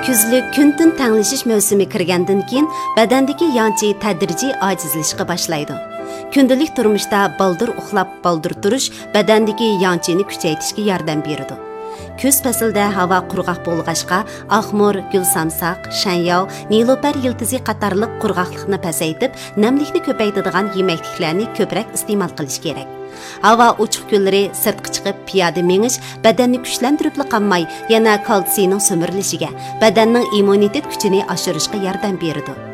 Kuzlik kun-tun tanglashish mavsumi kirgandan keyin badandagi yanchi tadrijiy ojizlashishga boshlaydi. Kundalik turmushda baldir uxlab baldir turish badandagi yanchini kuchaytirishga yordam beradi. Kuz faslida havo qurg'oq bo'lg'achqa oqmur, gulsamsaq, shanyov, nilopar yiltizi qatorliq qurg'oqlikni pasaytib, namlikni ko'paytiradigan yemekliklarni ko'proq iste'mol qilish kerak. Havo ochiq kunlari sirtqa chiqib piyoda menish badanni kuchlantirib qolmay, yana kalsiyning so'mirilishiga, badanning immunitet kuchini oshirishga yordam beradi.